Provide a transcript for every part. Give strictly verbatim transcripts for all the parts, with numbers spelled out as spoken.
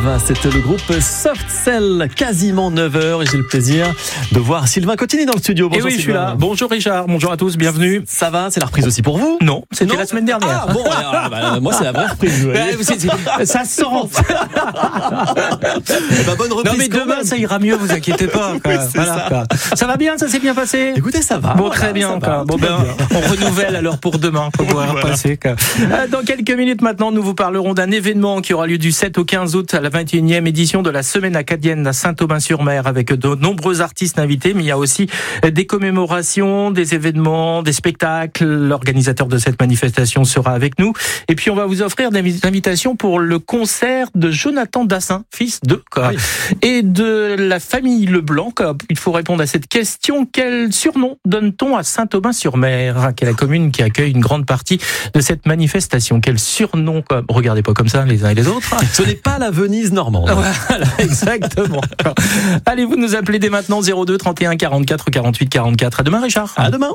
Love, c'était le groupe Soft Cell, quasiment neuf heures, et j'ai le plaisir de voir Sylvain Cottini dans le studio. Bonjour. Et oui, Sylvain. je suis là. Bonjour Richard, bonjour à tous, bienvenue. Ça va, c'est la reprise aussi pour vous? Non, c'était non la semaine dernière. Ah bon, alors, bah, moi c'est la vraie reprise. c'est, c'est, ça sent. bah, bonne reprise. Non mais demain même. Ça ira mieux, vous inquiétez pas. Oui, voilà, ça. ça va bien, ça s'est bien passé? Écoutez, ça va. Bon, voilà, très bien. Va, bon, ben, on renouvelle alors pour demain, pour pouvoir voilà. passer. Dans quelques minutes maintenant, nous vous parlerons d'un événement qui aura lieu du sept au quinze août à la vingt et unième édition de la Semaine acadienne à Saint-Aubin-sur-Mer avec de nombreux artistes invités, mais il y a aussi des commémorations, des événements, des spectacles. L'organisateur de cette manifestation sera avec nous. Et puis, on va vous offrir des invitations pour le concert de Jonathan Dassin, fils de quoi, oui. et de la famille Leblanc. Quoi. Il faut répondre à cette question. Quel surnom donne-t-on à Saint-Aubin-sur-Mer, qui est la commune qui accueille une grande partie de cette manifestation? Quel surnom? Quoi. Regardez pas comme ça les uns et les autres. Ce n'est pas la Venise normande. Voilà, exactement. Allez, vous nous appelez dès maintenant zéro deux trente et un quarante-quatre quarante-huit quarante-quatre. À demain, Richard. À demain.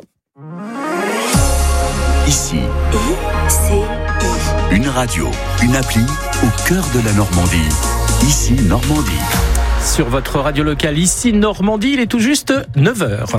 Ici, c'est une radio, une appli au cœur de la Normandie. Ici, Normandie. Sur votre radio locale, ici, Normandie, il est tout juste neuf heures.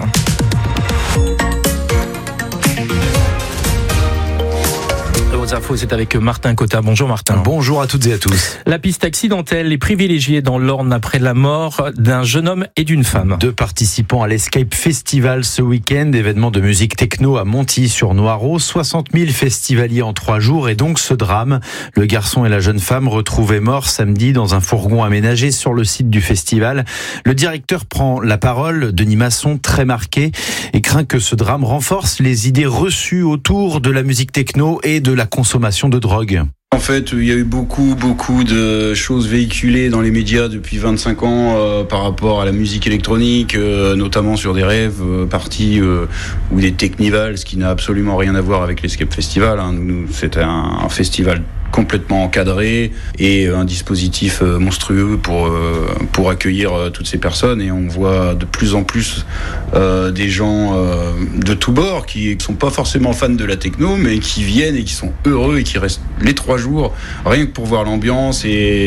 Aux infos, c'est avec Martin Cotta. Bonjour Martin. Bonjour à toutes et à tous. La piste accidentelle est privilégiée dans l'Orne après la mort d'un jeune homme et d'une femme. Deux participants à l'Escape Festival ce week-end, événement de musique techno à Montilly-sur-Noireau. soixante mille festivaliers en trois jours et donc ce drame. Le garçon et la jeune femme retrouvés morts samedi dans un fourgon aménagé sur le site du festival. Le directeur prend la parole, Denis Masson, très marqué, et craint que ce drame renforce les idées reçues autour de la musique techno et de la consommation de drogue. En fait, il y a eu beaucoup, beaucoup de choses véhiculées dans les médias depuis vingt-cinq ans euh, par rapport à la musique électronique, euh, notamment sur des rêves euh, parties euh, ou des technivals, ce qui n'a absolument rien à voir avec l'Escape Festival. Hein. Nous, c'était un, un festival complètement encadré et un dispositif monstrueux pour euh, pour accueillir euh, toutes ces personnes, et on voit de plus en plus euh, des gens euh, de tous bords qui ne sont pas forcément fans de la techno mais qui viennent et qui sont heureux et qui restent les trois jours rien que pour voir l'ambiance et